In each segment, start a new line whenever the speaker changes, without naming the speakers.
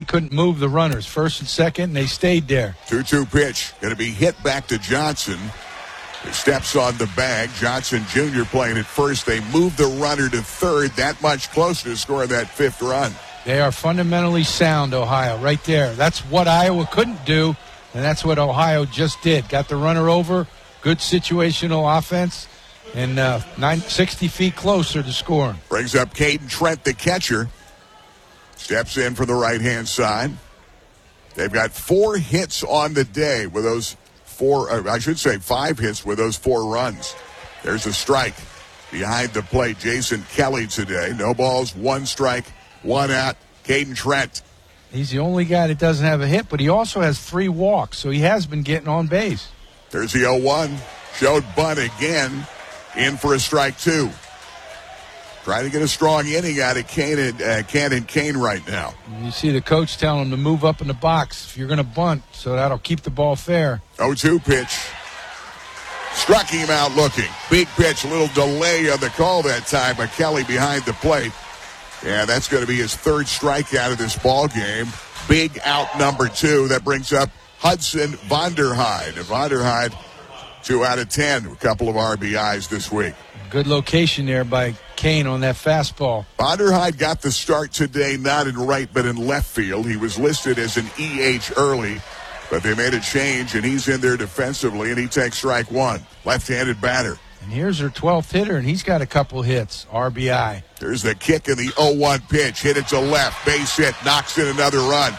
couldn't move the runners, first and second, and they stayed there.
2-2 pitch. Going to be hit back to Johnson. He steps on the bag. Johnson Jr. playing at first. They move the runner to third, that much closer to scoring that 5th run.
They are fundamentally sound, Ohio, right there. That's what Iowa couldn't do, and that's what Ohio just did. Got the runner over, good situational offense, and 60 feet closer to scoring.
Brings up Caden Trent, the catcher. Steps in from the right-hand side. They've got 4 hits on the day with those 5 hits with those 4 runs. There's a strike behind the plate. Jason Kelly today. No balls, 1 strike, 1 out. Caden Trent.
He's the only guy that doesn't have a hit, but he also has 3 walks, so he has been getting on base.
There's the 0-1. Showed bunt again. In for a strike 2. Trying to get a strong inning out of Cannon Kane right now.
You see the coach telling him to move up in the box if you're going to bunt, so that'll keep the ball fair.
0-2 pitch. Struck him out looking. Big pitch, a little delay on the call that time by Kelly behind the plate. And that's going to be his 3rd strikeout of this ball game. Big out number 2. That brings up Hudson Vonderheide. Vonderheide, 2 out of 10. A couple of RBIs this week.
Good location there by Kane on that fastball.
Vonderheide got the start today, not in right but in left field. He was listed as an EH early, but they made a change, and he's in there defensively, and he takes strike 1. Left-handed batter.
And here's her 12th hitter, and he's got a couple hits, RBI.
There's the kick and the 0-1 pitch. Hit it to left. Base hit. Knocks in another run.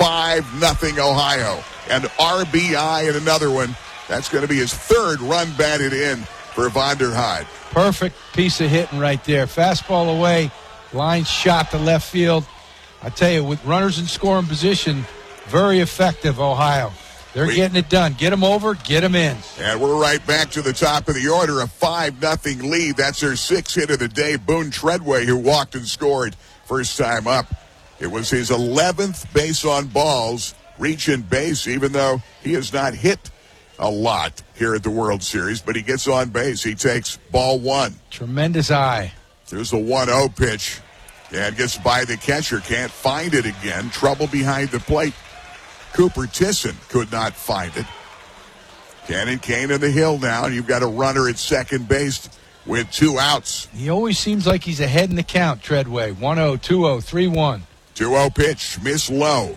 5-0 Ohio. An RBI and another one. That's going to be his 3rd run batted in for Vonderheide.
Perfect piece of hitting right there. Fastball away. Line shot to left field. I tell you, with runners in scoring position, very effective, Ohio. They're getting it done. Get them over, get them in.
And we're right back to the top of the order, a 5-0 lead. That's their 6th hit of the day. Boone Treadway, who walked and scored first time up. It was his 11th base on balls, reaching base, even though he has not hit a lot here at the World Series, but he gets on base. He takes ball 1.
Tremendous eye.
There's the 1-0 pitch. And gets by the catcher. Can't find it again. Trouble behind the plate. Cooper Tisson could not find it. Cannon Kane on the hill now. You've got a runner at second base with 2 outs.
He always seems like he's ahead in the count, Treadway. 1-0, 2-0, 3-1.
2-0 pitch. Miss low.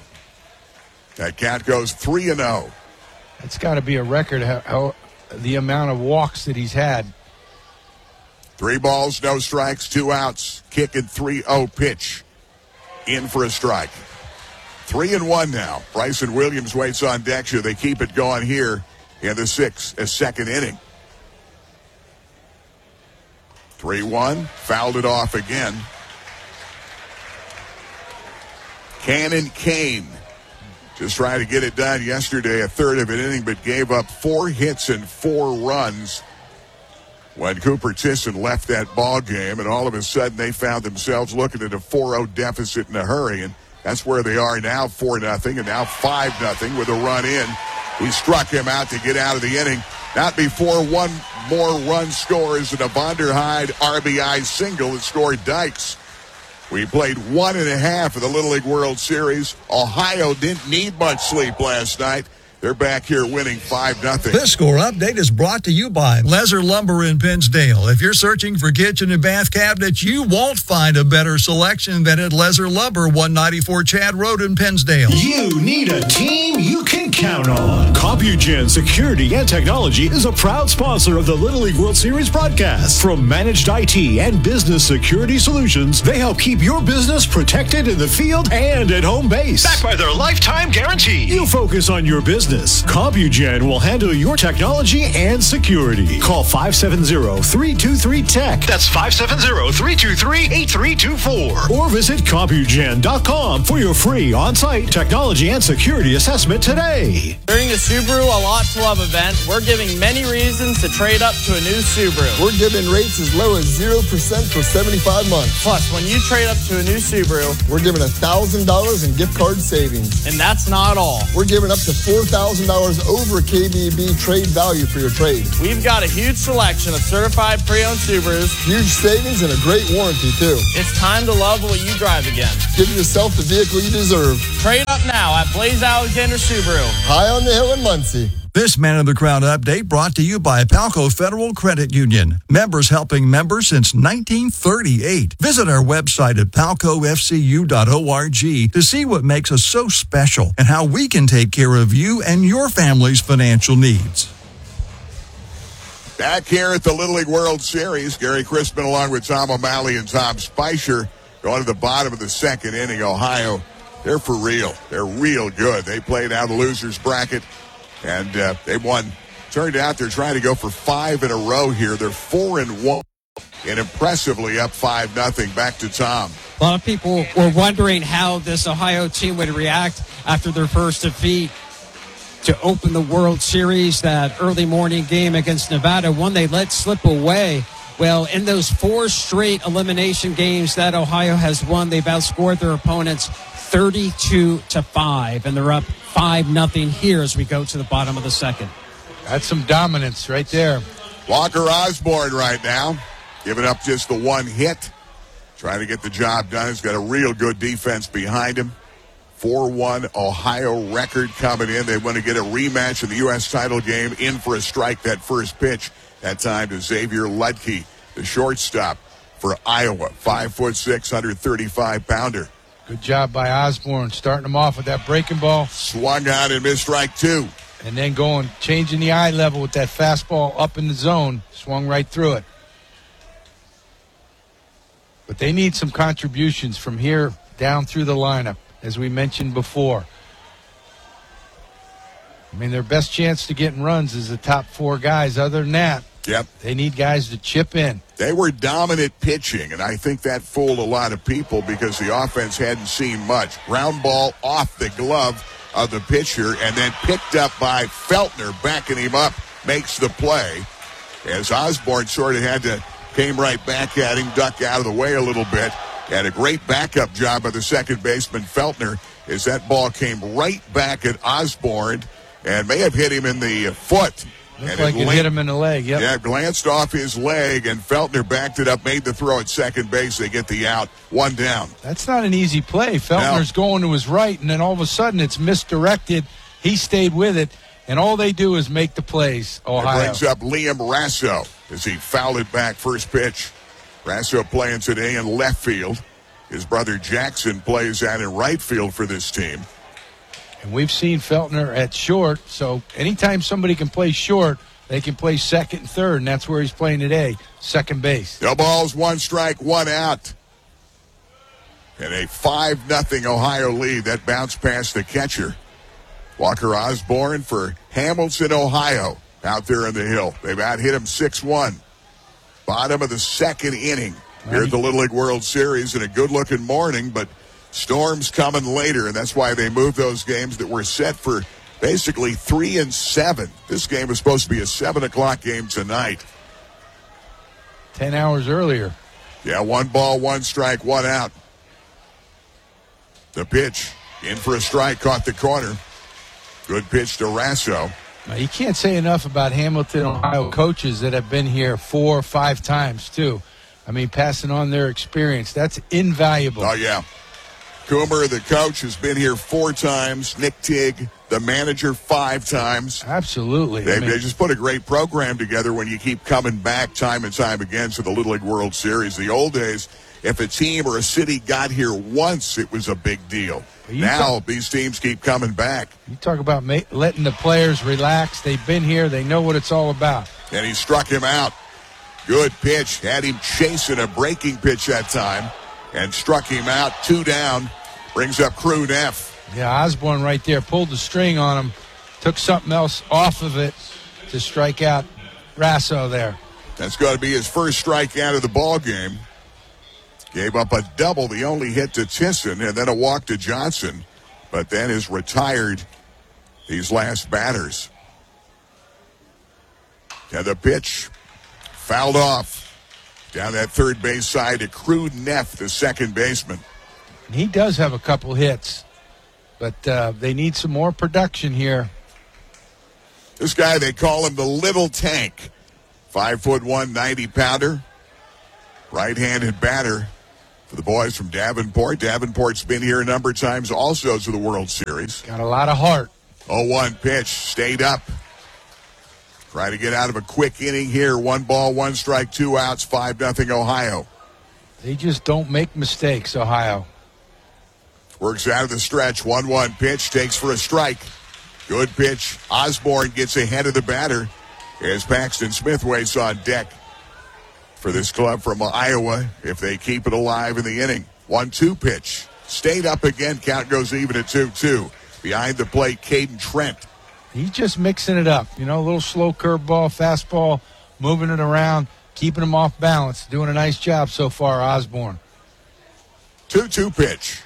That count goes 3-0.
It's got to be a record, how the amount of walks that he's had.
3 balls, no strikes, 2 outs. Kick and 3-0 pitch. In for a strike. 3-1 now. Bryson Williams waits on deck. Should they keep it going here in the 2nd inning? 3-1. Fouled it off again. Cannon Kane just trying to get it done yesterday, a 1/3 of an inning, but gave up 4 hits and 4 runs when Cooper Tisson left that ball game, and all of a sudden they found themselves looking at a 4-0 deficit in a hurry, and that's where they are now, 4-0, and now 5-0 with a run in. We struck him out to get out of the inning. Not before one more run scores and a Vonderheide RBI single that scored Dykes. We played 1.5 of the Little League World Series. Ohio didn't need much sleep last night. They're back here winning 5-0.
This score update is brought to you by Lezer Lumber in Pennsdale. If you're searching for kitchen and bath cabinets, you won't find a better selection than at Lezer Lumber, 194 Chad Road in Pennsdale.
You need a team you can count on. Compugen Security and Technology is a proud sponsor of the Little League World Series broadcast. From managed IT and business security solutions, they help keep your business protected in the field and at home base.
Backed by their lifetime guarantee.
You focus on your business. Compugen will handle your technology and security. Call 570-323-TECH.
That's 570-323-8324.
Or visit Compugen.com for your free on-site technology and security assessment today.
During the Subaru A Lot to Love event, we're giving many reasons to trade up to a new Subaru.
We're giving rates as low as 0% for 75 months.
Plus, when you trade up to a new Subaru,
we're giving $1,000 in gift card savings.
And that's not all.
We're giving up to $4,000 over KBB trade value for your trade.
We've got a huge selection of certified pre-owned Subarus.
Huge savings and a great warranty, too.
It's time to love what you drive again.
Give yourself the vehicle you deserve.
Trade up now at Blaze Alexander Subaru.
High on the hill in Muncie.
This Man of the Crowd update brought to you by Palco Federal Credit Union. Members helping members since 1938. Visit our website at palcofcu.org to see what makes us so special and how we can take care of you and your family's financial needs.
Back here at the Little League World Series, Gary Crispin along with Tom O'Malley and Tom Spicer going to the bottom of the second inning. Ohio, they're for real. They're real good. They played out the loser's bracket. And they won. Turned out they're trying to go for 5 in a row here. They're 4-1 and impressively up 5-0. Back to Tom.
A lot of people were wondering how this Ohio team would react after their first defeat to open the World Series, that early morning game against Nevada, one they let slip away. Well, in those 4 straight elimination games that Ohio has won, they've outscored their opponents 32-5, and they're up 5-0 here as we go to the bottom of the second.
That's some dominance right there.
Walker Osborne right now, giving up just the one hit, trying to get the job done. He's got a real good defense behind him. 4-1 Ohio record coming in. They want to get a rematch in the U.S. title game. In for a strike that first pitch. That time to Xavier Ludke, the shortstop for Iowa. 5'6", 135-pounder.
Good job by Osborne, starting him off with that breaking ball.
Swung out and missed strike 2.
And then changing the eye level with that fastball up in the zone. Swung right through it. But they need some contributions from here down through the lineup, as we mentioned before. I mean, their best chance to getting runs is the top 4 guys. Other than that, they need guys to chip in.
They were dominant pitching, and I think that fooled a lot of people because the offense hadn't seen much. Ground ball off the glove of the pitcher and then picked up by Feltner, backing him up, makes the play. As Osborne sort of came right back at him, ducked out of the way a little bit. And a great backup job by the second baseman, Feltner, as that ball came right back at Osborne and may have hit him in the foot.
Looked like it hit him in the leg,
Yeah, glanced off his leg, and Feltner backed it up, made the throw at second base. They get the out, 1 down.
That's not an easy play. Feltner's going to his right, and then all of a sudden it's misdirected. He stayed with it, and all they do is make the plays, Ohio.
It brings up Liam Rasso as he fouled it back first pitch. Rasso playing today in left field. His brother Jackson plays out in right field for this team.
And we've seen Feltner at short, so anytime somebody can play short, they can play second and third, and that's where he's playing today, second base.
No balls, 1 strike, 1 out. And a 5-0 Ohio lead. That bounced past the catcher. Walker Osborne for Hamilton, Ohio, out there in the hill. They've out-hit him 6-1. Bottom of the second inning here at the Little League World Series, and a good-looking morning, but storms coming later, and that's why they moved those games that were set for basically 3 and 7. This game was supposed to be a 7 o'clock game tonight.
10 hours earlier.
Yeah, 1 ball, 1 strike, 1 out. The pitch, in for a strike, caught the corner. Good pitch to Rasso.
Now, you can't say enough about Hamilton, Ohio coaches that have been here 4 or 5 times, too. I mean, passing on their experience. That's invaluable.
Oh, yeah. Coomer, the coach, has been here 4 times. Nick Tigg, the manager, 5 times.
Absolutely.
They just put a great program together when you keep coming back time and time again to the Little League World Series. The old days, if a team or a city got here once, it was a big deal. Now, these teams keep coming back.
You talk about letting the players relax. They've been here. They know what it's all about.
And he struck him out. Good pitch. Had him chasing a breaking pitch that time and struck him out. 2 down. Brings up Crew Neff.
Yeah, Osborne right there pulled the string on him. Took something else off of it to strike out Rasso there.
That's got to be his first strikeout of the ball game. Gave up a double, the only hit to Tisson, and then a walk to Johnson. But then has retired these last batters. And the pitch fouled off down that third base side to Crew Neff, the second baseman.
He does have a couple hits, but they need some more production here
This guy, they call him the Little Tank. 5'1", 90-pounder. Right-handed batter for the boys from Davenport. Davenport's been here a number of times also to the World Series.
Got a lot of heart.
0-1 pitch, stayed up. Try to get out of a quick inning here. 1 ball, 1 strike, 2 outs, 5-0 Ohio.
They just don't make mistakes, Ohio.
Works out of the stretch. 1-1 pitch, takes for a strike. Good pitch. Osborne gets ahead of the batter as Paxton Smith waits on deck for this club from Iowa if they keep it alive in the inning. 1-2 pitch. Stayed up again. Count goes even at 2-2. Behind the plate, Caden Trent.
He's just mixing it up. You know, a little slow curveball, fastball, moving it around, keeping him off balance. Doing a nice job so far, Osborne.
2-2 pitch.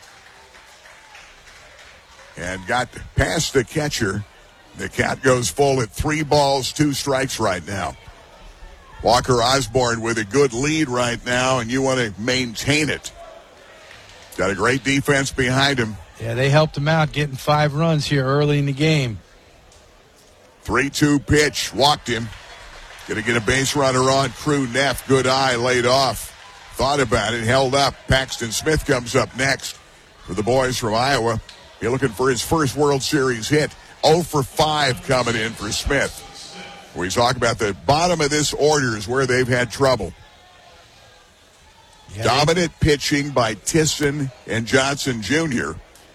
And got past the catcher. The count goes full at 3 balls, 2 strikes right now. Walker Osborne with a good lead right now, and you want to maintain it. Got a great defense behind him.
Yeah, they helped him out getting 5 runs here early in the game.
3-2 pitch, walked him. Going to get a base runner on. Crew Neff, good eye, laid off. Thought about it, held up. Paxton Smith comes up next for the boys from Iowa. He's looking for his first World Series hit. 0 for 5 coming in for Smith. We talk about the bottom of this order is where they've had trouble. Yeah, dominant pitching by Tisson and Johnson Jr.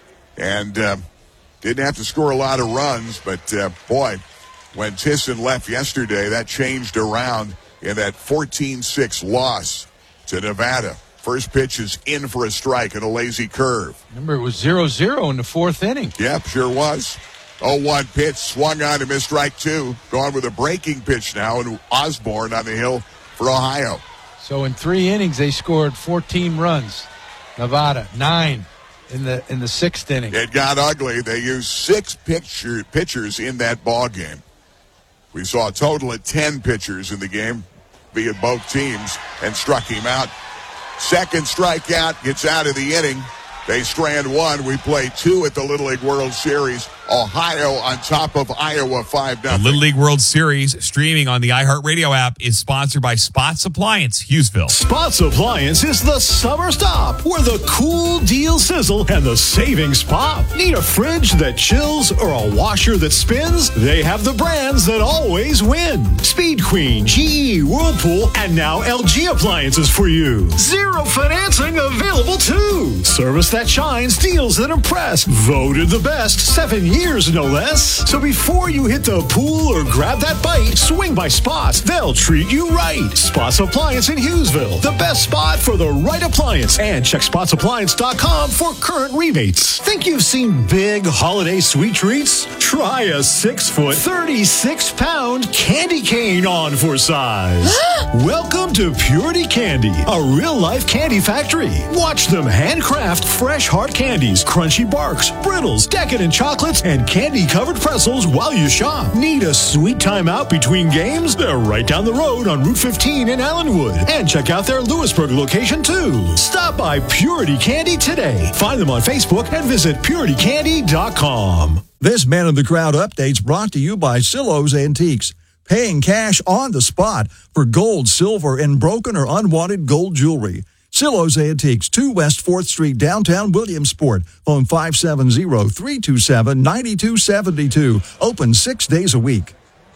And didn't have to score a lot of runs, but boy, when Tisson left yesterday, that changed around in that 14-6 loss to Nevada. First pitch is in for a strike and a lazy curve.
Remember, it was 0-0 in the 4th inning.
Yep, sure was. 0-1 pitch, swung on to miss strike 2. Going with a breaking pitch now, and Osborne on the hill for Ohio.
So in 3 innings, they scored 14 runs. Nevada, 9 in the 6th inning.
It got ugly. They used 6 pitchers in that ball game. We saw a total of 10 pitchers in the game via both teams and struck him out. Second strikeout, gets out of the inning. They strand 1. We play 2 at the Little League World Series. Ohio on top of Iowa 5-0.
The Little League World Series, streaming on the iHeartRadio app, is sponsored by Spots Appliance, Hughesville.
Spots Appliance is the summer stop where the cool deals sizzle and the savings pop. Need a fridge that chills or a washer that spins? They have the brands that always win. Speed Queen, GE, Whirlpool, and now LG appliances for you. 0 financing available too. Service that shines, deals that impress. Voted the best 7 years, no less. So before you hit the pool or grab that bite, swing by Spots. They'll treat you right. Spots Appliance in Hughesville. The best spot for the right appliance. And check spotsappliance.com for current rebates. Think you've seen big holiday sweet treats? Try a 6-foot, 36-pound candy cane on for size. Welcome to Purity Candy, a real-life candy factory. Watch them handcraft fresh hard candies, crunchy barks, brittles, decadent chocolates, and candy-covered pretzels while you shop. Need a sweet time out between games? They're right down the road on Route 15 in Allenwood. And check out their Lewisburg location, too. Stop by Purity Candy today. Find them on Facebook and visit puritycandy.com.
This Man in the Crowd update's brought to you by Silo's Antiques. Paying cash on the spot for gold, silver, and broken or unwanted gold jewelry. Silo's Antiques, 2 West 4th Street, downtown Williamsport. Phone 570-327-9272. Open 6 days a week.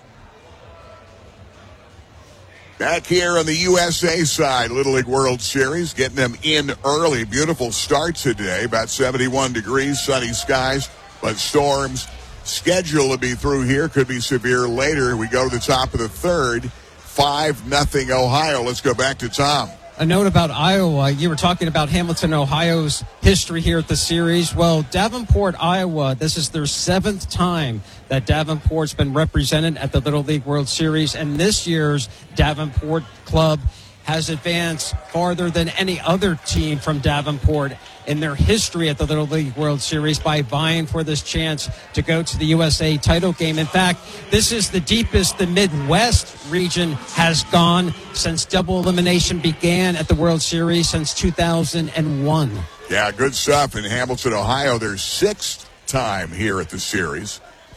Back here on the USA side, Little League World Series, getting them in early. Beautiful start today, about 71 degrees, sunny skies, but storms scheduled to be through here. Could be severe later. We go to the top of the 3rd, 5-0 Ohio. Let's go back to Tom.
A note about Iowa. You were talking about Hamilton, Ohio's history here at the series. Well, Davenport, Iowa, this is their 7th time that Davenport's been represented at the Little League World Series. And this year's Davenport club has advanced farther than any other team from Davenport in their history at the Little League World Series by vying for this chance to go to the USA title game. In fact, this is the deepest the Midwest region has gone since double elimination began at the World Series since 2001.
Yeah, good stuff in Hamilton, Ohio. Their 6th time here at the series.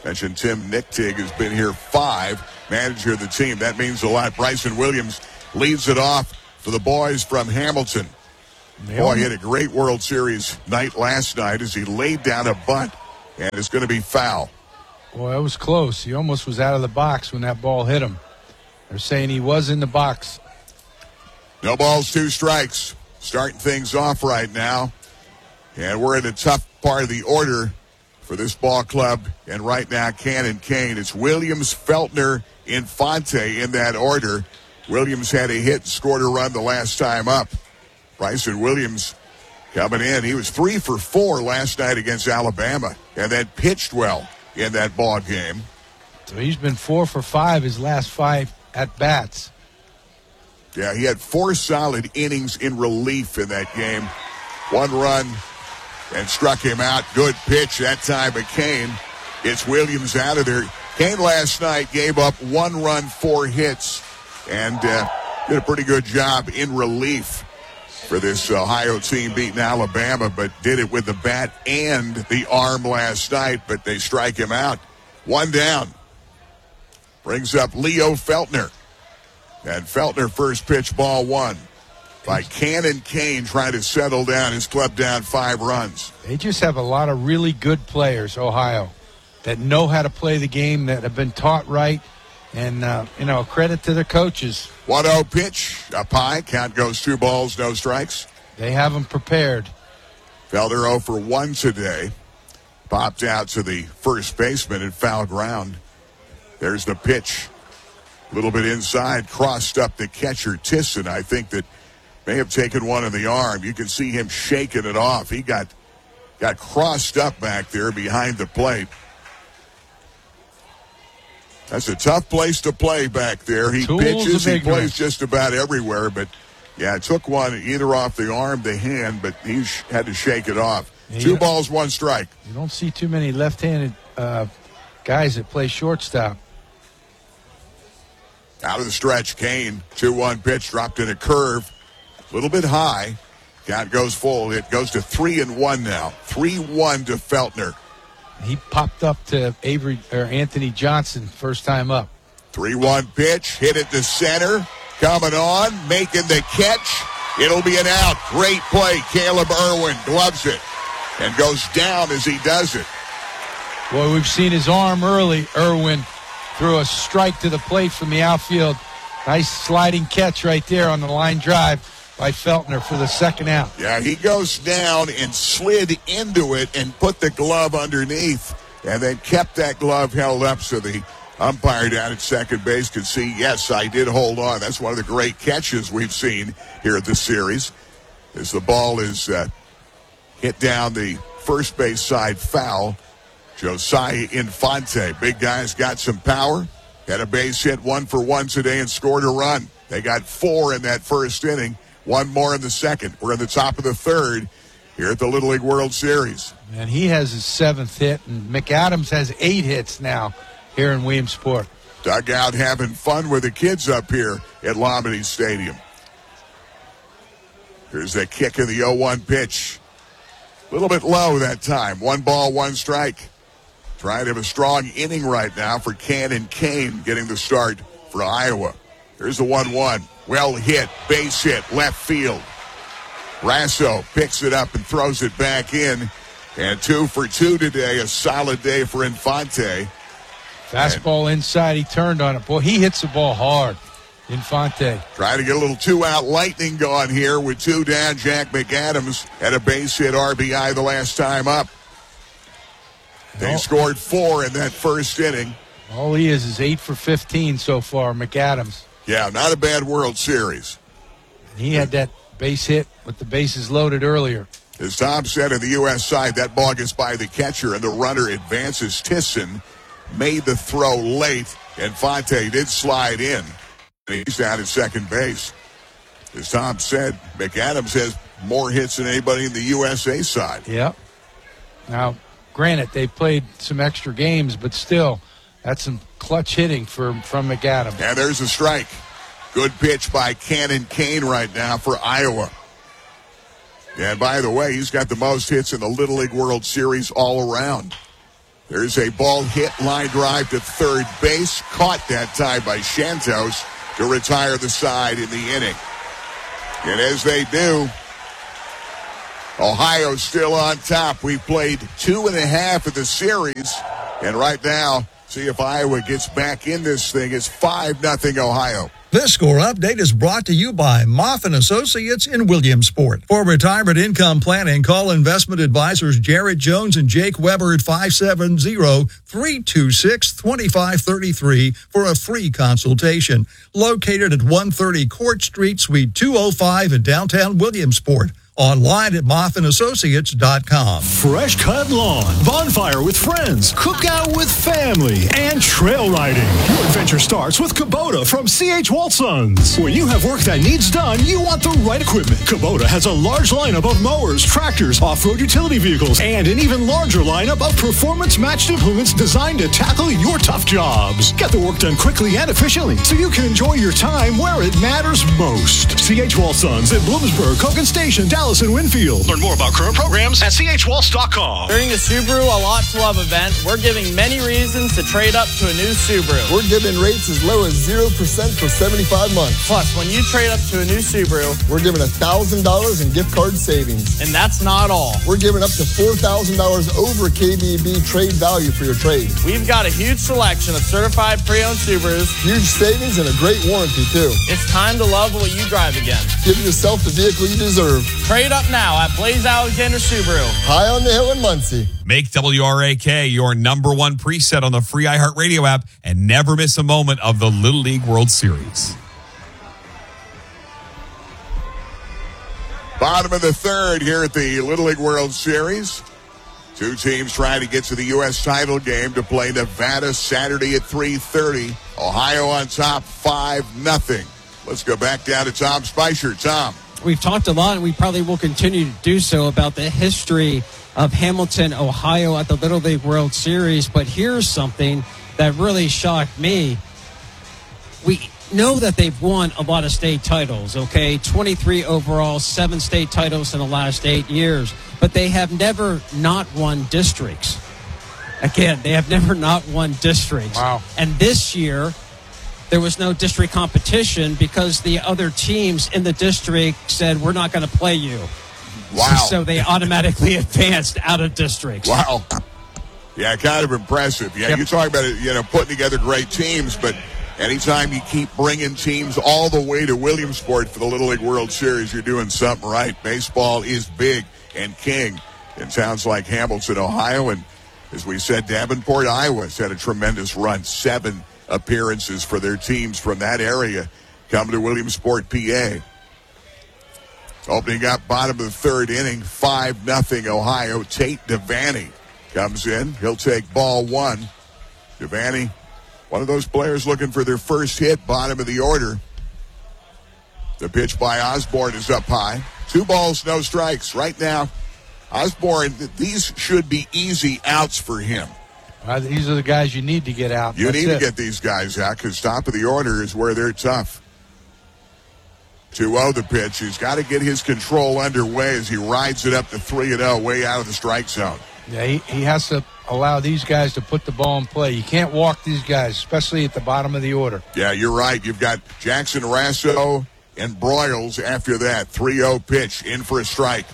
Mentioned Tim Nichtig has been here 5, manager of the team. That means a lot. Bryson Williams leads it off for the boys from Hamilton. Boy, he had a great World Series night last night as he laid down a bunt, and it's going to be foul.
Boy, it was close. He almost was out of the box when that ball hit him. They're saying he was in the box.
No balls, 2 strikes. Starting things off right now. And we're in a tough part of the order for this ball club. And right now, Cannon Kane. It's Williams, Feltner, Infante in that order. Williams had a hit and scored a run the last time up. Bryson Williams coming in. He was 3 for 4 last night against Alabama and then pitched well in that ball game.
So he's been 4 for 5 his last 5 at-bats.
Yeah, he had 4 solid innings in relief in that game. 1 run and struck him out. Good pitch that time by Kane. It's Williams out of there. Kane last night gave up 1 run, 4 hits, and did a pretty good job in relief for this Ohio team beating Alabama, but did it with the bat and the arm last night, but they strike him out. 1 down. Brings up Leo Feltner. And Feltner first pitch, ball 1 by Cannon Kane trying to settle down his club down 5 runs.
They just have a lot of really good players, Ohio, that know how to play the game, that have been taught right, and, credit to their coaches.
1-0 pitch, up high, count goes 2 balls, no strikes.
They have them prepared.
Felder 0 for 1 today. Popped out to the first baseman in foul ground. There's the pitch. A little bit inside, crossed up the catcher, Tisson. I think that may have taken one in the arm. You can see him shaking it off. He got crossed up back there behind the plate. That's a tough place to play back there. He pitches, he plays just about everywhere, but yeah, it took one either off the arm, the hand, but he had to shake it off. Yeah, 2 balls, 1 strike.
You don't see too many left-handed guys that play shortstop.
Out of the stretch, Kane, 2-1 pitch, dropped in a curve, a little bit high. Count goes full. It goes to 3-1 now. 3-1 to Feltner.
He popped up to Anthony Johnson first time up.
3-1 pitch, hit it to center, coming on, making the catch. It'll be an out. Great play. Caleb Irwin gloves it and goes down as he does it.
Boy, we've seen his arm early. Irwin threw a strike to the plate from the outfield. Nice sliding catch right there on the line drive by Feltner for the second out.
Yeah, he goes down and slid into it and put the glove underneath and then kept that glove held up so the umpire down at second base could see, yes, I did hold on. That's one of the great catches we've seen here at this series as the ball is hit down the first base side foul. Josiah Infante, big guy's got some power. Had a base hit 1 for 1 today and scored a run. They got 4 in that first inning. 1 more in the second. We're in the top of the third here at the Little League World Series.
And he has his 7th hit, and McAdams has 8 hits now here in Williamsport.
Dugout having fun with the kids up here at Lombardi Stadium. Here's a kick in the 0-1 pitch. A little bit low that time. 1 ball, 1 strike. Trying to have a strong inning right now for Cannon Kane getting the start for Iowa. Here's the 1-1. Well hit, base hit, left field. Rasso picks it up and throws it back in. And 2 for 2 today, a solid day for Infante.
Fastball inside, he turned on it. Boy, he hits the ball hard, Infante.
Trying to get a little 2-out lightning going here with 2 down. Jack McAdams had a base hit RBI the last time up. They scored 4 in that first inning.
All he is 8 for 15 so far, McAdams.
Yeah, not a bad World Series.
He had that base hit with the bases loaded earlier.
As Tom said on the U.S. side, that ball gets by the catcher and the runner advances. Tisson made the throw late. Infante did slide in. He's down at second base. As Tom said, McAdams has more hits than anybody in the USA side.
Yep. Now, granted, they played some extra games, but still, that's some clutch hitting from McAdams.
And there's a strike. Good pitch by Cannon Kane right now for Iowa. And by the way, he's got the most hits in the Little League World Series all around. There's a ball hit, line drive to third base. Caught that time by Santos to retire the side in the inning. And as they do, Ohio's still on top. We played 2.5 of the series. And right now, see if Iowa gets back in this thing. It's 5-0 Ohio.
This score update is brought to you by Moffin Associates in Williamsport. For retirement income planning, call investment advisors Jarrett Jones and Jake Weber at 570-326-2533 for a free consultation. Located at 130 Court Street, Suite 205 in downtown Williamsport. Online at moffinassociates.com.
Fresh cut lawn, bonfire with friends, cookout with family, and trail riding. Your adventure starts with Kubota from C.H. Waltsons. When you have work that needs done, you want the right equipment. Kubota has a large lineup of mowers, tractors, off-road utility vehicles, and an even larger lineup of performance-matched implements designed to tackle your tough jobs. Get the work done quickly and efficiently so you can enjoy your time where it matters most. C.H. Waltsons at Bloomsburg, Hogan Station, Dallas, and Winfield.
Learn more about current programs at chwaltz.com.
During the Subaru A Lot to Love event, we're giving many reasons to trade up to a new Subaru.
We're giving rates as low as 0% for 75 months.
Plus, when you trade up to a new Subaru,
we're giving $1,000 in gift card savings.
And that's not all.
We're giving up to $4,000 over KBB trade value for your trade.
We've got a huge selection of certified pre-owned Subarus.
Huge savings and a great warranty, too.
It's time to love what you drive again.
Give yourself the vehicle you deserve.
Trade up now at Blaze Alexander Subaru.
High on the hill in Muncie.
Make WRAK your number one preset on the free iHeartRadio app and never miss a moment of the Little League World Series.
Bottom of the third here at the Little League World Series. Two teams trying to get to the U.S. title game to play Nevada Saturday at 3:30. Ohio on top 5-0. Let's go back down to Tom Spicer. Tom.
We've talked a lot, and we probably will continue to do so, about the history of Hamilton, Ohio at the Little League World Series. But here's something that really shocked me. We know that they've won a lot of state titles, okay? 23 overall, 7 state titles in the last 8 years. But they have never not won districts. Again, they have never not won districts.
Wow.
And this year, there was no district competition because the other teams in the district said, we're not going to play you.
Wow.
So they automatically advanced out of districts.
Wow. Yeah, kind of impressive. Yeah,
Yep.
you talk about it, putting together great teams, but anytime you keep bringing teams all the way to Williamsport for the Little League World Series, you're doing something right. Baseball is big and king in towns like Hamilton, Ohio, and as we said, Davenport, Iowa has had a tremendous run. 7 appearances for their teams from that area coming to Williamsport, PA. Opening up bottom of the third inning, 5-0 Ohio. Tate Devaney comes in. He'll take ball 1. Devaney, one of those players looking for their first hit, bottom of the order. The pitch by Osborne is up high. 2 balls, no strikes. Right now, Osborne, these should be easy outs for him.
These are the guys you need to get out.
You
That's
need
it.
to get these guys out because top of the order is where they're tough. 2-0 the pitch. He's got to get his control underway as he rides it up to 3-0 way out of the strike zone.
Yeah, he has to allow these guys to put the ball in play. You can't walk these guys, especially at the bottom of the order.
Yeah, you're right. You've got Jackson Rasso and Broyles after that. 3-0 pitch in for a strike.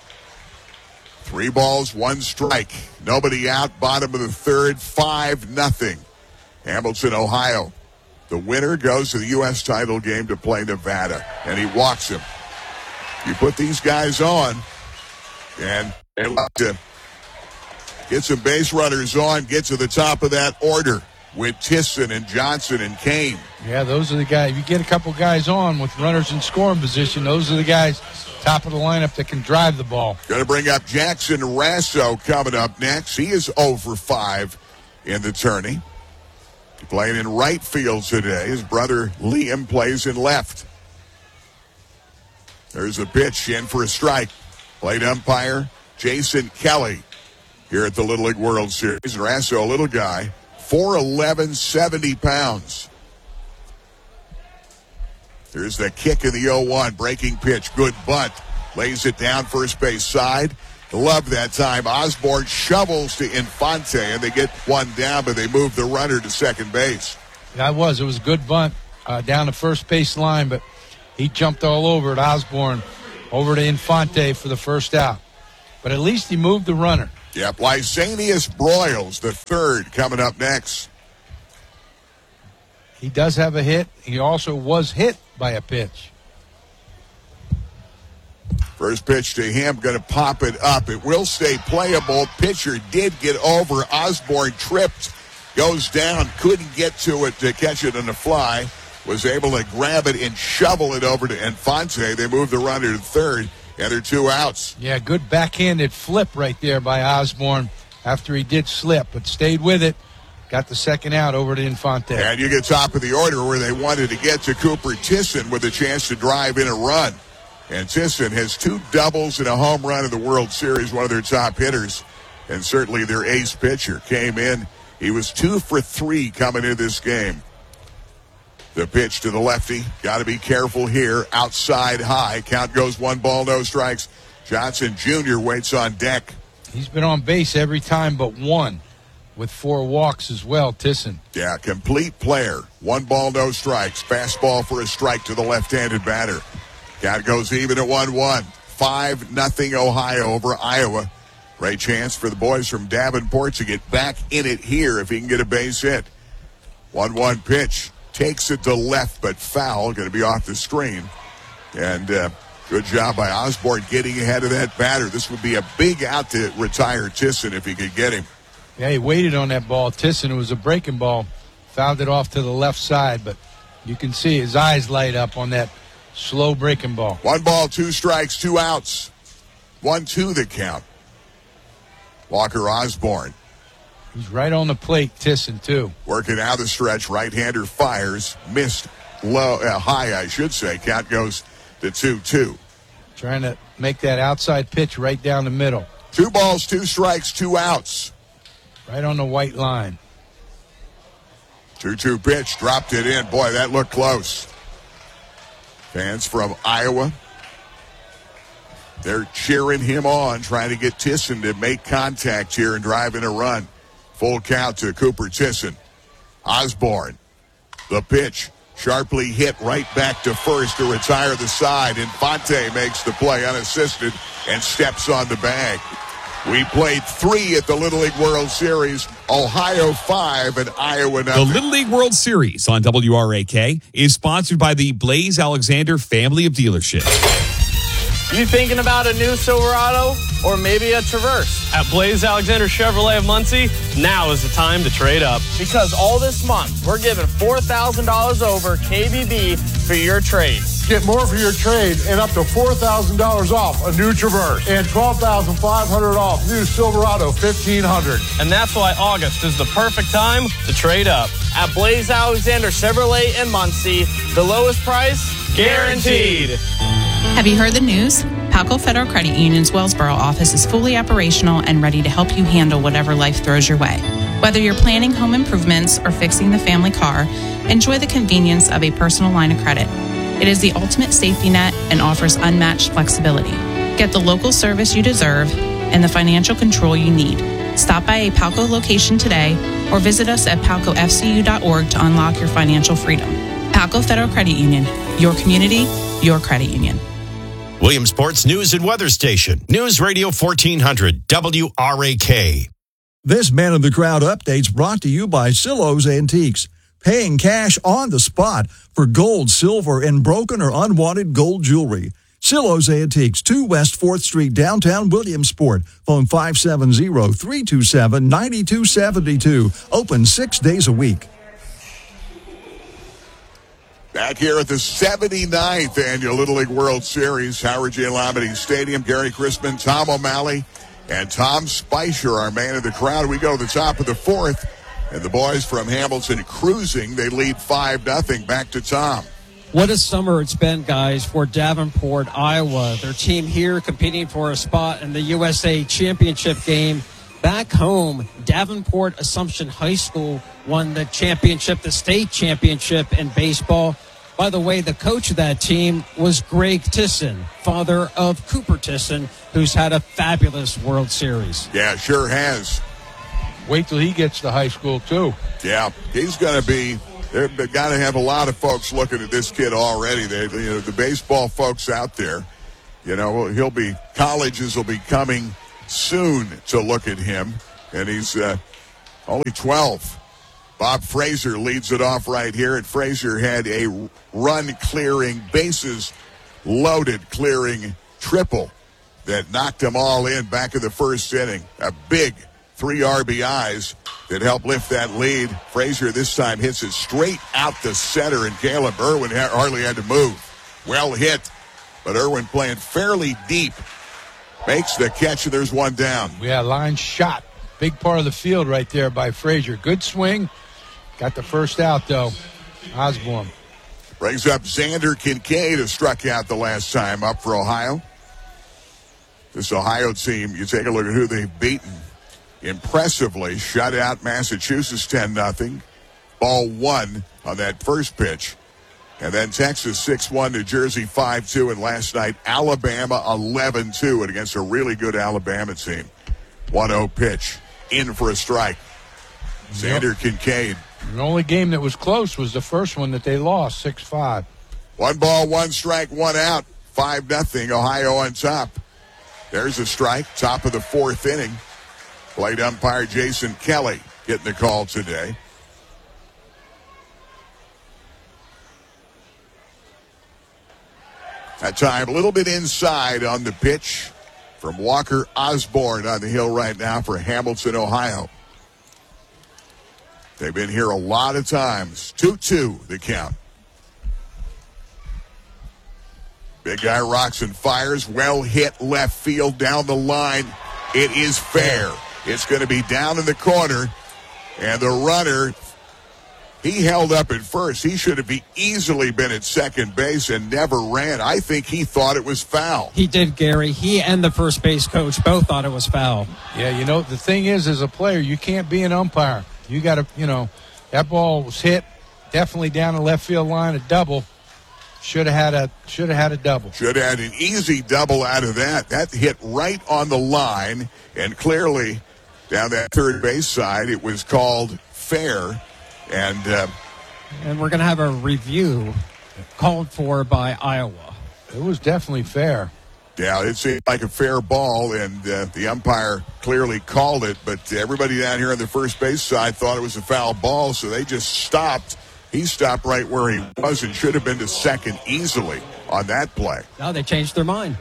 3 balls, 1 strike. Nobody out. Bottom of the third, 5-0. Hamilton, Ohio. The winner goes to the U.S. title game to play Nevada, and he walks him. You put these guys on, and they love to get some base runners on, get to the top of that order with Tisson and Johnson and Kane.
Yeah, those are the guys. If you get a couple guys on with runners in scoring position, those are the guys top of the lineup that can drive the ball.
Going to bring up Jackson Rasso coming up next. He is 0 for 5 in the tourney. Playing in right field today. His brother Liam plays in left. There's a pitch in for a strike. Plate umpire Jason Kelly here at the Little League World Series. Rasso, a little guy, 4'11", 70 pounds. There's the kick in the 0-1. Breaking pitch. Good bunt. Lays it down first base side. Love that time. Osborne shovels to Infante, and they get one down, but they move the runner to second base.
Yeah, it was a good bunt down the first base line, but he jumped all over it. Osborne over to Infante for the first out. But at least he moved the runner.
Yep, Lysanias Broyles, the third, coming up next.
He does have a hit. He also was hit by a pitch.
First pitch to him, going to pop it up. It will stay playable. Pitcher did get over. Osborne tripped, goes down, couldn't get to it to catch it on the fly. Was able to grab it and shovel it over to Infante. They move the runner to third, and they're 2 outs.
Yeah, good backhanded flip right there by Osborne after he did slip, but stayed with it. Got the second out over to Infante.
And you get top of the order where they wanted to get to Cooper Tisson with a chance to drive in a run. And Tisson has 2 doubles and a home run in the World Series, one of their top hitters, and certainly their ace pitcher. Came in, he was 2 for 3 coming into this game. The pitch to the lefty, got to be careful here, outside high. Count goes 1 ball, no strikes. Johnson Jr. waits on deck.
He's been on base every time but one, with 4 walks as well, Tisson.
Yeah, complete player. 1 ball, no strikes. Fastball for a strike to the left-handed batter. Count goes even at 1-1. 5-0 Ohio over Iowa. Great chance for the boys from Davenport to get back in it here if he can get a base hit. 1-1 pitch. Takes it to left, but foul. Going to be off the screen. And good job by Osborne getting ahead of that batter. This would be a big out to retire Tisson if he could get him.
Yeah, he waited on that ball. Tisson, it was a breaking ball. Fouled it off to the left side, but you can see his eyes light up on that slow breaking ball.
1 ball, 2 strikes, 2 outs. 1-2 the count. Walker Osborne.
He's right on the plate, Tisson, too.
Working out the stretch, right-hander fires. Missed low, high, I should say. Count goes to 2-2.
Trying to make that outside pitch right down the middle.
2 balls, 2 strikes, 2 outs.
Right on the white line.
2-2 pitch, dropped it in. Boy, that looked close. Fans from Iowa, they're cheering him on, trying to get Tisson to make contact here and drive in a run. Full count to Cooper Tisson. Osborne, the pitch, sharply hit right back to first to retire the side. Infante makes the play unassisted and steps on the bag. We played 3 at the Little League World Series. Ohio 5 and Iowa 0.
The Little League World Series on WRAK is sponsored by the Blaze Alexander family of dealerships.
You thinking about a new Silverado or maybe a Traverse?
At Blaze Alexander Chevrolet of Muncie, now is the time to trade up.
Because all this month, we're giving $4,000 over KBB for your trade.
Get more for your trade and up to $4,000 off a new Traverse and $12,500 off new Silverado 1500.
And that's why August is the perfect time to trade up.
At Blaze Alexander Chevrolet in Muncie, the lowest price guaranteed.
Have you heard the news? Palco Federal Credit Union's Wellsboro office is fully operational and ready to help you handle whatever life throws your way. Whether you're planning home improvements or fixing the family car, enjoy the convenience of a personal line of credit. It is the ultimate safety net and offers unmatched flexibility. Get the local service you deserve and the financial control you need. Stop by a Palco location today or visit us at palcofcu.org to unlock your financial freedom. Palco Federal Credit Union, your community, your credit union.
Williamsport's News and Weather Station. News Radio 1400 WRAK.
This Man of the Crowd update's brought to you by Silos Antiques. Paying cash on the spot for gold, silver, and broken or unwanted gold jewelry. Silos Antiques, 2 West 4th Street, downtown Williamsport. Phone 570-327-9272. Open 6 days a week.
Back here at the 79th Annual Little League World Series, Howard J. Lamedy Stadium. Gary Crispin, Tom O'Malley, and Tom Spicer, our man of the crowd. We go to the top of the 4th, and the boys from Hamilton cruising. They lead 5-0. Back to Tom.
What a summer it's been, guys, for Davenport, Iowa. Their team here competing for a spot in the USA Championship game. Back home, Davenport Assumption High School won the championship, the state championship in baseball. By the way, the coach of that team was Greg Tisson, father of Cooper Tisson, who's had a fabulous World Series.
Yeah, sure has.
Wait till he gets to high school, too.
Yeah, he's going to be. They've got to have a lot of folks looking at this kid already. The baseball folks out there, colleges will be coming soon to look at him, and he's only 12. Bob Fraser leads it off right here, and Fraser had a run-clearing, bases-loaded clearing triple that knocked them all in back in the first inning. A big 3 RBIs that helped lift that lead. Frazier this time hits it straight out the center, and Caleb Irwin hardly had to move. Well hit, but Irwin playing fairly deep. Makes the catch, and there's one down.
Yeah, line shot. Big part of the field right there by Frazier. Good swing. Got the first out, though. Osborne.
Brings up Xander Kincaid, who struck out the last time up for Ohio. This Ohio team, you take a look at who they've beaten. Impressively shut out Massachusetts 10-0. Ball 1 on that first pitch. And then Texas 6-1, New Jersey 5-2. And last night, Alabama 11-2 and against a really good Alabama team. 1-0 pitch. In for a strike. Xander Kincaid.
The only game that was close was the first one that they lost, 6-5.
1 ball, 1 strike, 1 out. 5-0, Ohio on top. There's a strike, top of the 4th inning. Plate umpire Jason Kelly getting the call today. That time a little bit inside on the pitch from Walker Osborne on the hill right now for Hamilton, Ohio. They've been here a lot of times. 2-2 the count. Big guy rocks and fires. Well hit left field down the line. It is fair. It's going to be down in the corner. And the runner, he held up at first. He should have easily been at second base and never ran. I think he thought it was foul.
He did, Gary. He and the first base coach both thought it was foul.
Yeah, the thing is, as a player, you can't be an umpire. You got to, that ball was hit definitely down the left field line, a double. Should have had a double.
Should have had an easy double out of that. That hit right on the line, and clearly down that third base side, it was called fair. And
we're going to have a review called for by Iowa.
It was definitely fair.
Yeah, it seemed like a fair ball, and the umpire clearly called it, but everybody down here on the first base side thought it was a foul ball, so they just stopped. He stopped right where he was and should have been to second easily on that play.
No, they changed their mind.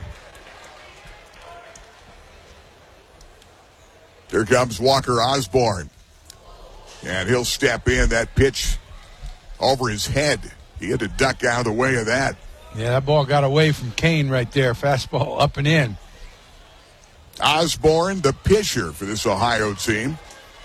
Here comes Walker Osborne, and he'll step in. That pitch over his head. He had to duck out of the way of that.
Yeah, that ball got away from Kane right there. Fastball up and in.
Osborne, the pitcher for this Ohio team.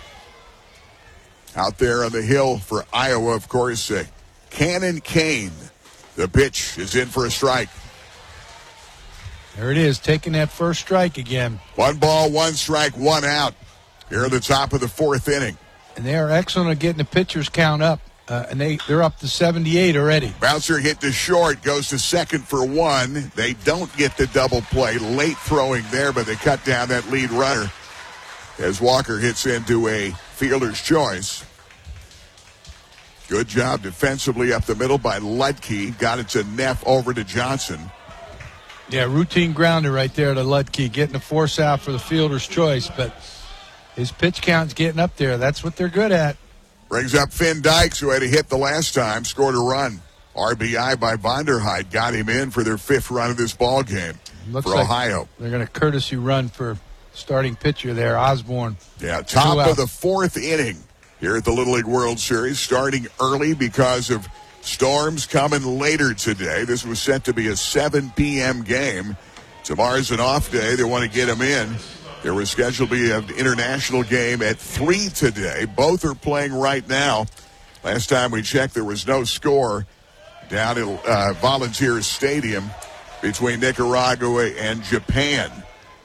Out there on the hill for Iowa, of course, Cannon Kane. The pitch is in for a strike.
There it is, taking that first strike again.
1 ball, 1 strike, 1 out. Here at the top of the 4th inning.
And they are excellent at getting the pitchers count up. And they're up to 78 already.
Bouncer hit to short, goes to second for 1. They don't get the double play. Late throwing there, but they cut down that lead runner as Walker hits into a fielder's choice. Good job defensively up the middle by Ludke. Got it to Neff over to Johnson.
Yeah, routine grounder right there to Ludke, getting the force out for the fielder's choice, but his pitch count's getting up there. That's what they're good at.
Brings up Finn Dykes, who had a hit the last time, scored a run. RBI by Vonderhyde got him in for their 5th run of this ball game for
like
Ohio.
They're going to courtesy run for starting pitcher there, Osborne.
Yeah, top of the 4th inning here at the Little League World Series, starting early because of storms coming later today. This was set to be a 7 p.m. game. Tomorrow's an off day. They want to get them in. There was scheduled to be an international game at 3 today. Both are playing right now. Last time we checked, there was no score down at Volunteer Stadium between Nicaragua and Japan.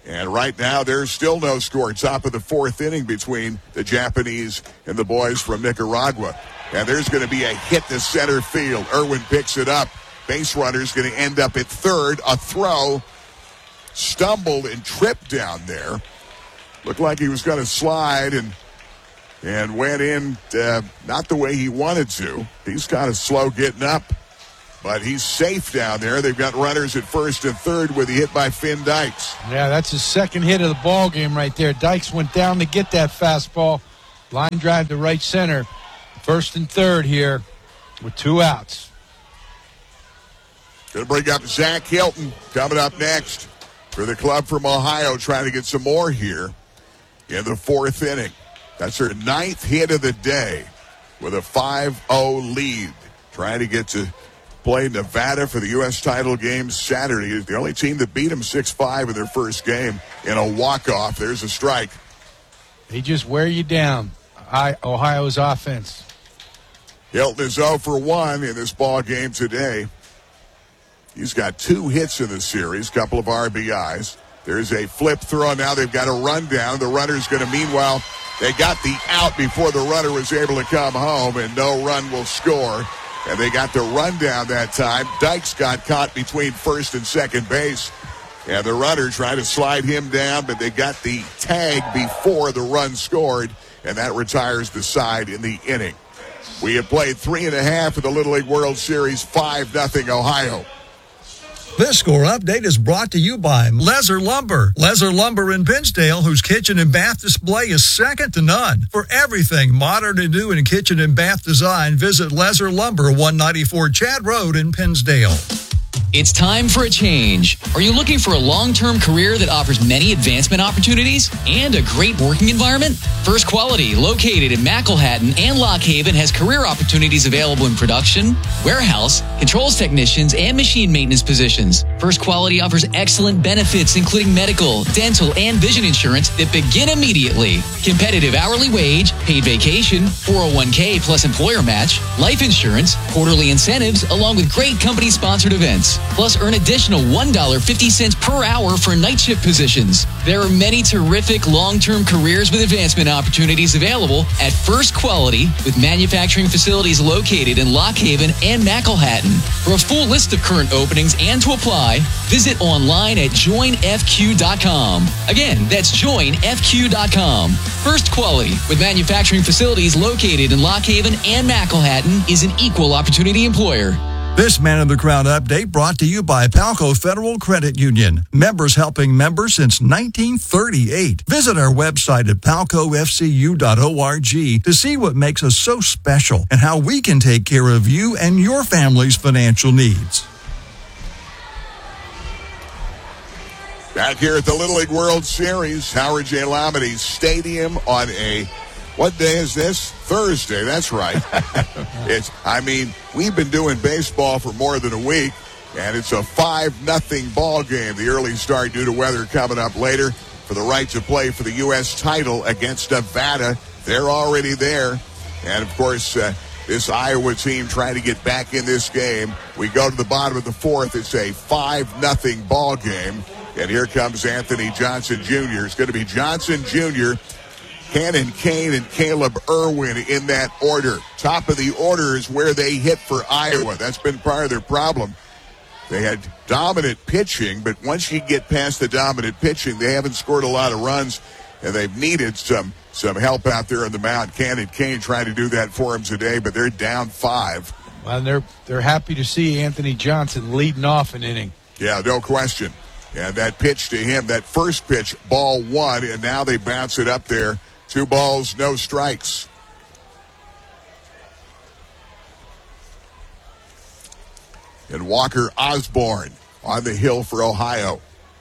And right now, there's still no score. Top of the fourth inning between the Japanese and the boys from Nicaragua. And there's going to be a hit to center field. Irwin picks it up. Base runner's going to end up at third. A throw. Stumbled and tripped down there. Looked like he was going to slide and went in not the way he wanted to. He's kind of slow getting up. But he's safe down there. They've got runners at first and third with the hit by Finn Dykes.
Yeah, that's his second hit of the ball game right there. Dykes went down to get that fastball. Line drive to right center. First and third here with 2 outs.
Going to bring up Zach Hilton coming up next for the club from Ohio, trying to get some more here in the fourth inning. That's her 9th hit of the day with a 5-0 lead. Trying to get to play Nevada for the U.S. title game Saturday. It's the only team that beat them 6-5 in their first game in a walk-off. There's a strike.
They just wear you down, Ohio's offense.
Hilton is 0 for 1 in this ball game today. He's got 2 hits in the series, couple of RBIs. There's a flip throw. Now they've got a run down. The runner's going to, meanwhile, they got the out before the runner was able to come home, and no run will score. And they got the run down that time. Dykes got caught between first and second base. And the runner tried to slide him down, but they got the tag before the run scored. And that retires the side in the inning. We have played 3.5 of the Little League World Series, 5-0 Ohio.
This score update is brought to you by Lezer Lumber. Lezer Lumber in Pinsdale, whose kitchen and bath display is second to none. For everything modern and new in kitchen and bath design, visit Lezer Lumber, 194 Chad Road in Pinsdale.
It's time for a change. Are you looking for a long-term career that offers many advancement opportunities and a great working environment? First Quality, located in McElhattan and Lock Haven, has career opportunities available in production, warehouse, controls technicians, and machine maintenance positions. First Quality offers excellent benefits, including medical, dental, and vision insurance that begin immediately. Competitive hourly wage, paid vacation, 401k plus employer match, life insurance, quarterly incentives, along with great company-sponsored events. Plus, earn additional $1.50 per hour for night shift positions. There are many terrific long-term careers with advancement opportunities available at First Quality, with manufacturing facilities located in Lock Haven and McElhattan. For a full list of current openings and to apply, visit online at joinfq.com. Again, that's joinfq.com. First Quality, with manufacturing facilities located in Lock Haven and McElhattan, is an equal opportunity employer.
This Man of the Crown update brought to you by Palco Federal Credit Union. Members helping members since 1938. Visit our website at palcofcu.org to see what makes us so special and how we can take care of you and your family's financial needs.
Back here at the Little League World Series, Howard J. Lamade Stadium on a, what day is this? Thursday, that's right. We've been doing baseball for more than a week, and it's a 5-0 ball game. The early start due to weather coming up later for the right to play for the U.S. title against Nevada. They're already there. And, of course, this Iowa team trying to get back in this game. We go to the bottom of the fourth. It's a 5-0 ball game. And here comes Anthony Johnson Jr. It's going to be Johnson Jr., Cannon Kane, and Caleb Irwin in that order. Top of the order is where they hit for Iowa. That's been part of their problem. They had dominant pitching, but once you get past the dominant pitching, they haven't scored a lot of runs, and they've needed some help out there on the mound. Cannon Kane trying to do that for them today, but they're down 5.
Well, they're happy to see Anthony Johnson leading off an inning.
Yeah, no question. And that pitch to him, that first pitch, ball 1, and now they bounce it up there. 2 balls, no strikes. And Walker Osborne on the hill for Ohio.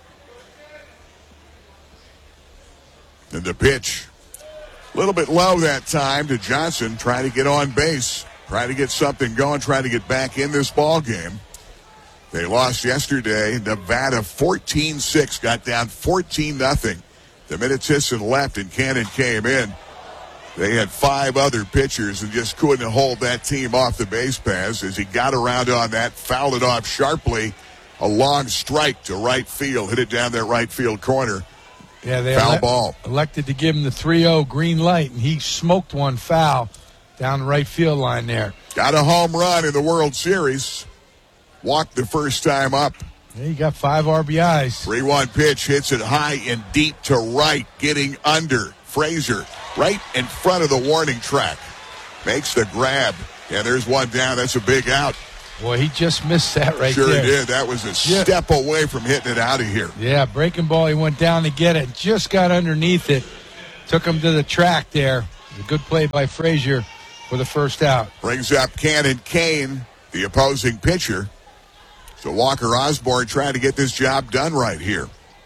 And the pitch, a little bit low that time to Johnson, trying to get on base, trying to get something going, trying to get back in this ball game. They lost yesterday. Nevada 14-6, got down 14-0. The Minnetisson left and Cannon came in. They had 5 other pitchers and just couldn't hold that team off the base paths as he got around on that, fouled it off sharply. A long strike to right field, hit it down that right field corner.
Yeah, they
foul ball.
Elected to give him the 3-0 green light, and he smoked one foul down the right field line there.
Got a home run in the World Series. Walked the first time up.
Yeah, he got 5 RBIs.
3-1 pitch, hits it high and deep to right, getting under. Frazier right in front of the warning track. Makes the grab. And there's one down. That's a big out.
Boy, he just missed that right
there.
there.
Sure did. That was a step away from hitting it out of here.
Yeah, breaking ball. He went down to get it. Just got underneath it. Took him to the track there. A good play by Frazier for the first out.
Brings up Cannon Kane, the opposing pitcher. So Walker Osborne trying to get this job done right here.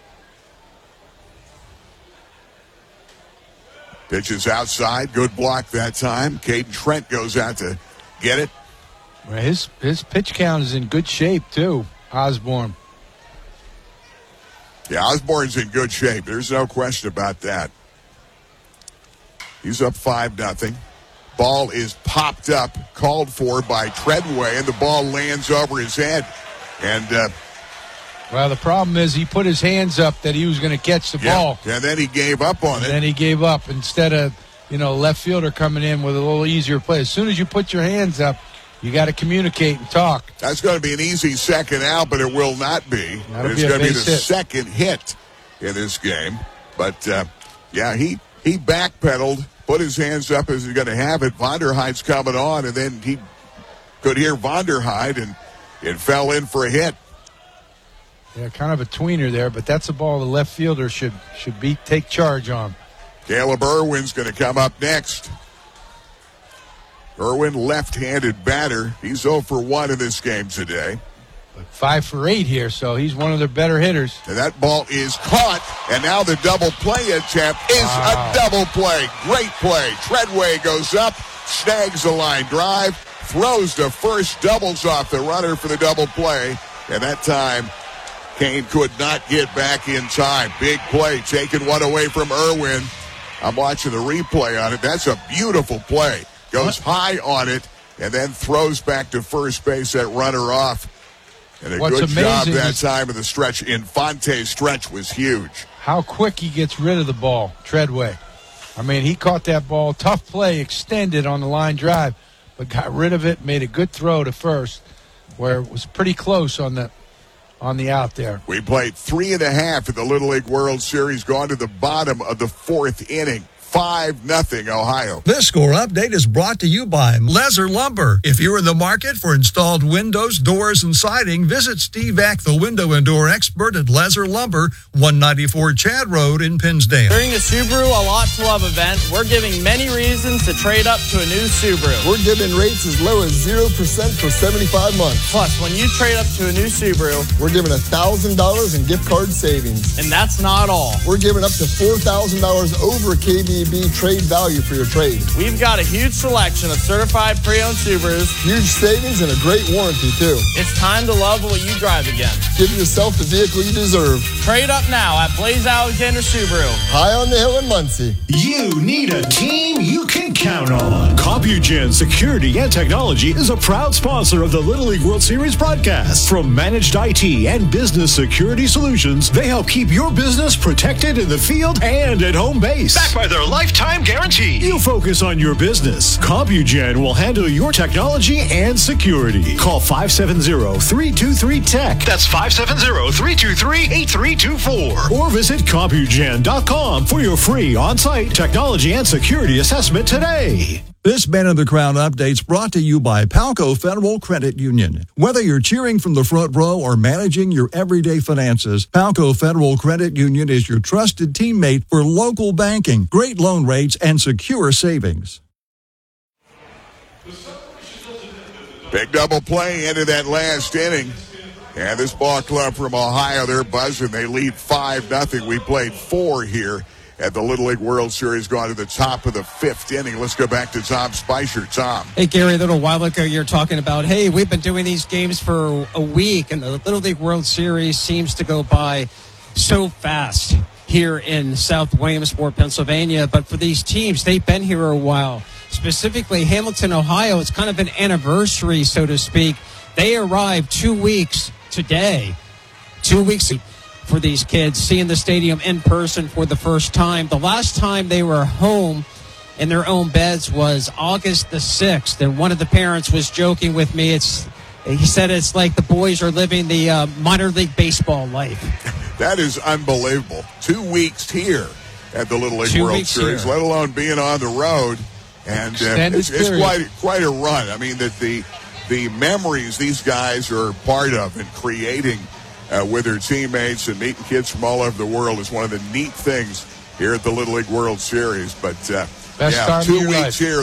Pitches outside. Good block that time. Caden Trent goes out to get it.
Well, his pitch count is in good shape, too, Osborne.
Yeah, Osborne's in good shape. There's no question about that. He's up 5-0. Ball is popped up, called for by Treadway, and the ball lands over his head. And
well, the problem is he put his hands up that he was going to catch the ball.
And then he gave up on it.
And then he gave up instead of, left fielder coming in with a little easier play. As soon as you put your hands up, you got to communicate and talk.
That's going to be an easy second out, but it will not be. It's going to be the second hit in this game. But, he backpedaled, put his hands up as he's going to have it. Vonderheid's coming on, and then he could hear Vonderheid, and it fell in for a hit.
Yeah, kind of a tweener there, but that's a ball the left fielder should take charge on.
Caleb Irwin's going to come up next. Irwin, left-handed batter. He's 0 for 1 in this game today.
5 for 8 here, so he's one of their better hitters.
And that ball is caught, and now the double play attempt is a double play. Great play. Treadway goes up, snags a line drive, throws to first, doubles off the runner for the double play, and that time Kane could not get back in time. Big play, taking one away from Irwin. I'm watching the replay on it. That's a beautiful play. Goes high on it, and then throws back to first base, that runner off. And a good job that time in the stretch. Infante's stretch was huge.
How quick he gets rid of the ball, Treadway. I mean, he caught that ball. Tough play, extended on the line drive, but got rid of it, made a good throw to first, where it was pretty close on the out there.
We played 3.5 in the Little League World Series, gone to the bottom of the 4th inning. 5-0 Ohio.
This score update is brought to you by Lezer Lumber. If you're in the market for installed windows, doors, and siding, visit Steve Eck, the window and door expert at Lezer Lumber, 194 Chad Road in Pinsdale.
During the Subaru A Lot to Love event, we're giving many reasons to trade up to a new Subaru.
We're giving rates as low as 0% for 75 months.
Plus, when you trade up to a new Subaru,
we're giving $1,000 in gift card savings.
And that's not all.
We're giving up to $4,000 over KBB trade value for your trade.
We've got a huge selection of certified pre-owned Subarus.
Huge savings and a great warranty, too.
It's time to love what you drive again.
Give yourself the vehicle you deserve.
Trade up now at Blaze Alexander Subaru.
High on the hill in Muncie.
You need a team you can count on. Compugen Security and Technology is a proud sponsor of the Little League World Series broadcast. From managed IT and business security solutions, they help keep your business protected in the field and at home base.
Backed by their lifetime guarantee.
You focus on your business. Compugen will handle your technology and security. Call 570-323-TECH.
That's 570-323-8324.
Or visit Compugen.com for your free on-site technology and security assessment today.
This Man of the Crown update's brought to you by Palco Federal Credit Union. Whether you're cheering from the front row or managing your everyday finances, Palco Federal Credit Union is your trusted teammate for local banking, great loan rates, and secure savings.
Big double play into that last inning. And this ball club from Ohio, they're buzzing. They lead 5-0. We played 4 here at the Little League World Series, gone to the top of the 5th inning. Let's go back to Tom Spicer. Tom.
Hey, Gary, a little while ago you're talking about, hey, we've been doing these games for a week, and the Little League World Series seems to go by so fast here in South Williamsport, Pennsylvania. But for these teams, they've been here a while. Specifically, Hamilton, Ohio, it's kind of an anniversary, so to speak. They arrived 2 weeks today. 2 weeks for these kids, seeing the stadium in person for the first time. The last time they were home in their own beds was August the 6th, and one of the parents was joking with me. He said it's like the boys are living the minor league baseball life.
That is unbelievable. 2 weeks here at the Little League World Series, let alone being on the road. And it's quite a run. I mean, that the memories these guys are part of and creating with their teammates and meeting kids from all over the world is one of the neat things here at the Little League World Series. But,
Best time of
2
your
weeks
life.
here.